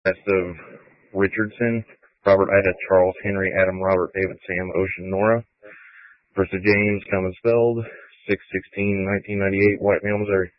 of Richardson, Robert Ida, Charles Henry, Adam Robert, David Sam, Ocean Nora versus James Cummins Feld, 6/16/1998, White Male, Missouri.